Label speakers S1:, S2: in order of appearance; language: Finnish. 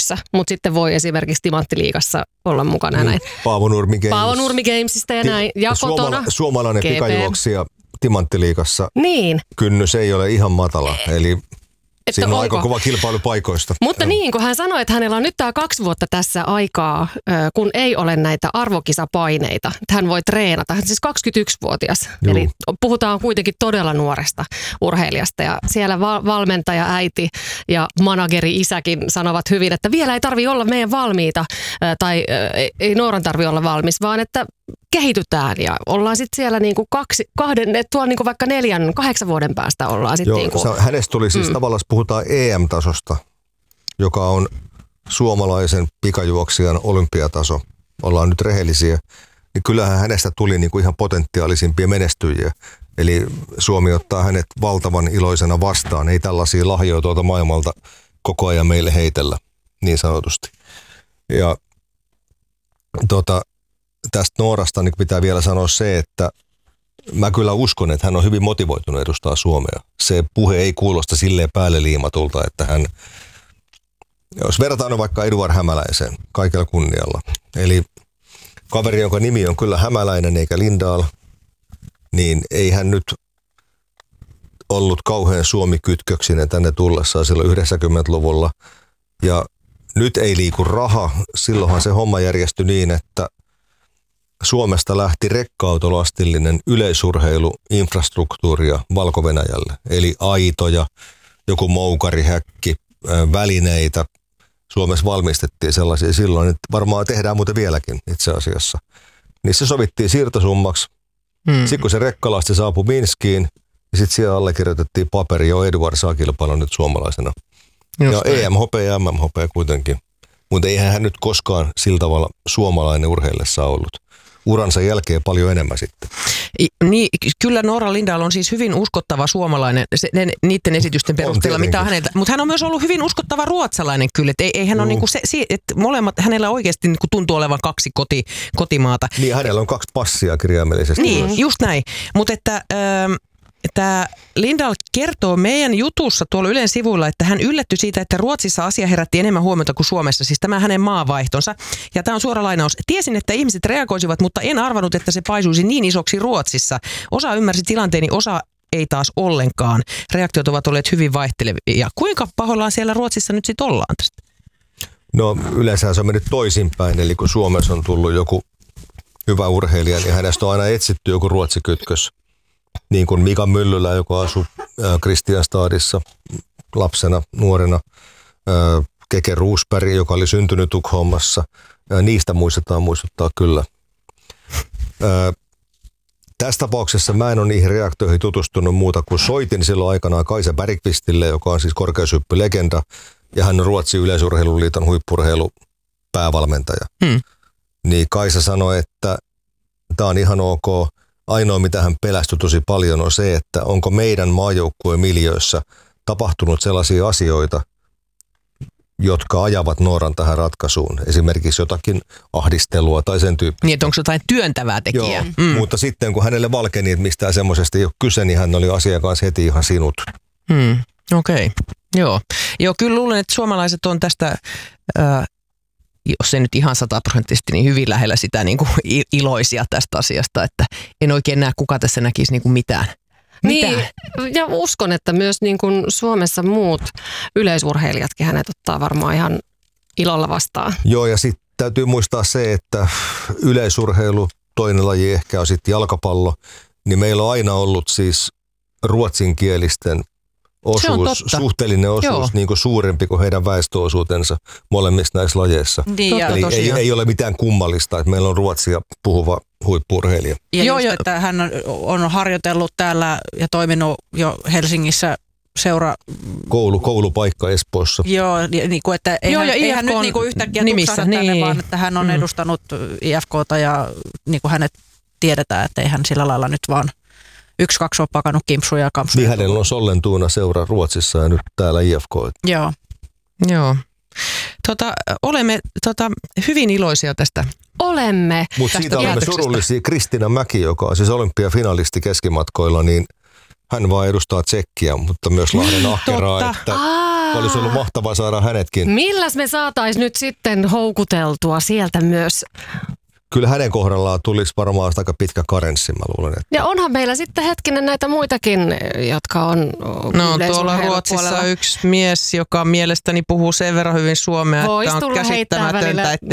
S1: Gamesissa, mutta sitten voi esimerkiksi Timanttiliigassa olla mukana ja näin.
S2: Paavo
S1: Nurmi Gamesista ja näin. Ja kotona
S2: suomalainen
S1: GP.
S2: Pikajuoksija Timanttiliigassa.
S1: Niin.
S2: Kynnys ei ole ihan matala, eli siinä on aika kova kilpailu paikoista.
S1: Mutta niin, kun hän sanoi, että hänellä on nyt tämä 2 vuotta tässä aikaa, kun ei ole näitä arvokisapaineita. Että hän voi treenata. Hän on siis 21-vuotias.
S2: Juu.
S1: Eli puhutaan kuitenkin todella nuoresta urheilijasta. Ja siellä valmentaja, äiti ja manageri isäkin sanovat hyvin, että vielä ei tarvitse olla meidän valmiita. Tai ei Nooran tarvitse olla valmis, vaan että kehitytään ja ollaan sitten siellä niinku tuolla niinku vaikka 4-8 vuoden päästä ollaan sitten niinku.
S2: Hänestä tuli siis tavallaan, puhutaan EM-tasosta, joka on suomalaisen pikajuoksijan olympiataso. Ollaan nyt rehellisiä. Niin kyllähän hänestä tuli niinku ihan potentiaalisimpia menestyjiä. Eli Suomi ottaa hänet valtavan iloisena vastaan. Ei tällaisia lahjoja tuolta maailmalta koko ajan meille heitellä, niin sanotusti. Ja tästä Noorasta niin pitää vielä sanoa se, että mä kyllä uskon, että hän on hyvin motivoitunut edustaa Suomea. Se puhe ei kuulosta silleen päälle liimatulta, että hän, jos verrataan vaikka Eduard Hämäläiseen kaikella kunnialla, eli kaveri, jonka nimi on kyllä Hämäläinen eikä Lindahl, niin ei hän nyt ollut kauhean Suomi-kytköksinen tänne tullessaan silloin 90-luvulla. Ja nyt ei liiku raha. Silloinhan se homma järjestyi niin, että Suomesta lähti rekka-autolastillinen yleisurheiluinfrastruktuuria Valko-Venäjälle. Eli aitoja, joku moukarihäkki, välineitä. Suomessa valmistettiin sellaisia silloin, että varmaan tehdään muuten vieläkin itse asiassa. Niin se sovittiin siirtosummaksi. Sitten kun se rekkalasti saapui Minskiin, niin sitten siellä allekirjoitettiin paperi, jo Eduard saa kilpailun nyt suomalaisena. Just ja EMHP ja MMHP kuitenkin. Mutta eihän hän nyt koskaan sillä tavalla suomalainen urheillessa ollut. Uransa jälkeen paljon enemmän sitten.
S3: Niin, kyllä Noora Lindahl on siis hyvin uskottava suomalainen niiden esitysten perusteella, mitä häneltä. Mutta hän on myös ollut hyvin uskottava ruotsalainen kyllä. Ei hän ole niinku että molemmat, hänellä oikeasti niinku tuntuu olevan 2 kotimaata.
S2: Niin, hänellä on 2 passia kirjaimellisesti.
S3: Niin,
S2: myös.
S3: just näin. Mutta että tämä Lindahl kertoo meidän jutussa tuolla Ylen sivuilla, että hän yllättyi siitä, että Ruotsissa asia herätti enemmän huomiota kuin Suomessa. Siis tämä hänen maavaihtonsa. Ja tämä on suora lainaus. Tiesin, että ihmiset reagoisivat, mutta en arvannut, että se paisuisi niin isoksi Ruotsissa. Osa ymmärsi tilanteeni, osa ei taas ollenkaan. Reaktiot ovat olleet hyvin vaihtelevia. Kuinka pahoillaan siellä Ruotsissa nyt sitten ollaan tästä?
S2: No yleensä se on mennyt toisinpäin. Eli kun Suomessa on tullut joku hyvä urheilija, niin hänestä on aina etsitty joku ruotsikytkös. Niin kuin Mika Myllylä, joka asui Kristianstadissa lapsena, nuorena. Keke Roosberg, joka oli syntynyt Tukholmassa. Niistä muistuttaa kyllä. Tässä tapauksessa mä en ole niihin reaktioihin tutustunut muuta kuin soitin silloin aikanaan Kaisa Bergqvistille, joka on siis korkeushyppylegenda. Ja hän on Ruotsin yleisurheiluliiton huippu-urheilupäävalmentaja. Niin Kaisa sanoi, että tämä on ihan ok. Ainoa, mitä hän pelästyi tosi paljon, on se, että onko meidän maajoukkueen miljöissä tapahtunut sellaisia asioita, jotka ajavat Nooran tähän ratkaisuun. Esimerkiksi jotakin ahdistelua tai sen tyyppistä.
S3: Niin, että onko jotain työntävää tekijää?
S2: Joo, mutta sitten kun hänelle valkeni, että mistään semmoisesta ei ole kyse, niin hän oli asian kanssa heti ihan sinut.
S3: Okei. Joo, kyllä luulen, että suomalaiset on tästä... jos ei nyt ihan 100%, niin hyvin lähellä sitä niin kuin iloisia tästä asiasta, että en oikein näe, kuka tässä näkisi niin kuin mitään.
S1: Niin, ja uskon, että myös niin kuin Suomessa muut yleisurheilijatkin hänet ottaa varmaan ihan ilolla vastaan.
S2: Joo, ja sitten täytyy muistaa se, että yleisurheilu, toinen laji ehkä on sitten jalkapallo, niin meillä on aina ollut siis ruotsinkielisten suhteellinen osuus niin kuin suurempi kuin heidän väestöosuutensa molemmissa näissä lajeissa.
S4: Niin,
S2: eli ei ole mitään kummallista, että meillä on ruotsia puhuva huippu-urheilija.
S4: Ja että hän on harjoitellut täällä ja toiminut jo Helsingissä
S2: koulupaikka Espoossa.
S4: Joo, niin kuin, että ei hän nyt niin kuin yhtäkkiä tuksahda tänne, vaan että hän on edustanut IFKta ja niin kuin hänet tiedetään, että ei hän sillä lailla nyt vaan 1-2 on pakannut kimpsuja ja kampsuja.
S2: Niin hänellä on Sollentuuna seura Ruotsissa ja nyt täällä IFK.
S3: Joo. Olemme hyvin iloisia tästä.
S1: Olemme.
S2: Mutta siitä olemme surullisia. Kristiina Mäki, joka on siis olympiafinalisti keskimatkoilla, niin hän vaan edustaa Tsekkiä, mutta myös Lahden Ahkeraa. Olisi ollut mahtavaa saada hänetkin.
S1: Milläs me saatais nyt sitten houkuteltua sieltä myös?
S2: Kyllä hänen kohdallaan tulisi varmaan aika pitkä karenssi, mä luulen. Että...
S1: Ja onhan meillä sitten hetkinen näitä muitakin, jotka on
S3: tuolla Ruotsissa yksi mies, joka mielestäni puhuu sen verran hyvin suomea, että on käsittämätöntä, että